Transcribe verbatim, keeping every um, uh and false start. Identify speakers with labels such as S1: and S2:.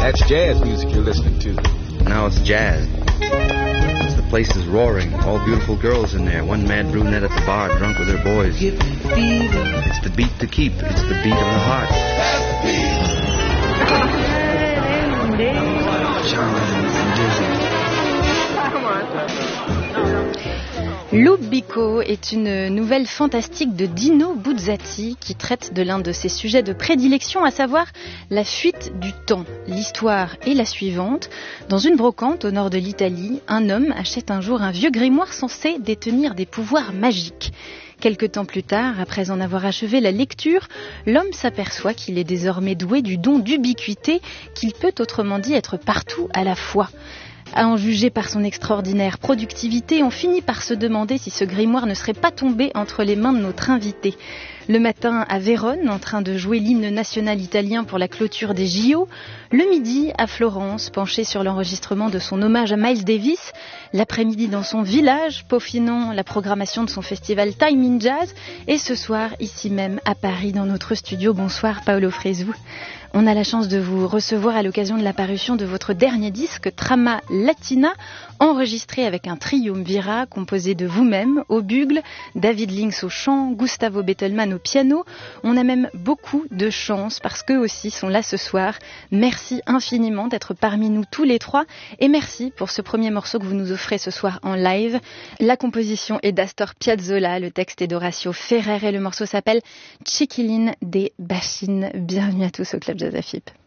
S1: That's jazz music you're listening to.
S2: Now it's jazz. The place is roaring. All beautiful girls in there. One mad brunette at the bar, drunk with her boys. It's the beat to keep. It's the beat of the heart.
S3: Lubico est une nouvelle fantastique de Dino Buzzati qui traite de l'un de ses sujets de prédilection, à savoir la fuite du temps. L'histoire est la suivante. Dans une brocante au nord de l'Italie, un homme achète un jour un vieux grimoire censé détenir des pouvoirs magiques. Quelque temps plus tard, après en avoir achevé la lecture, l'homme s'aperçoit qu'il est désormais doué du don d'ubiquité, qu'il peut autrement dit être partout à la fois. À en juger par son extraordinaire productivité, on finit par se demander si ce grimoire ne serait pas tombé entre les mains de notre invité. Le matin à Vérone, en train de jouer l'hymne national italien pour la clôture des J O. Le midi à Florence, penché sur l'enregistrement de son hommage à Miles Davis. L'après-midi dans son village, peaufinant la programmation de son festival Time in Jazz. Et ce soir, ici même à Paris, dans notre studio. Bonsoir Paolo Fresu. On a la chance de vous recevoir à l'occasion de la parution de votre dernier disque, Trama Latina, enregistré avec un triumvirat composé de vous-même au bugle, David Links au chant, Gustavo Bettelmann au piano. On a même beaucoup de chance parce qu'eux aussi sont là ce soir. Merci infiniment d'être parmi nous tous les trois et merci pour ce premier morceau que vous nous offrez ce soir en live. La composition est d'Astor Piazzolla, le texte est d'Horacio Ferrer et le morceau s'appelle Chiquilin de Bachin. Bienvenue à tous au Club Jazz A F I P.